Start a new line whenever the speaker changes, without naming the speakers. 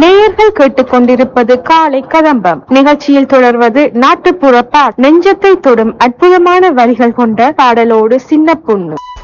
நேயர்கள் கேட்டுக்கொண்டிருப்பது காலை கதம்பம் நிகழ்ச்சியில் தொடர்வது நாட்டுப்புற பாடல். நெஞ்சத்தை தொடும் அற்புதமான வரிகள் கொண்ட பாடலோடு சின்ன பொண்ணு.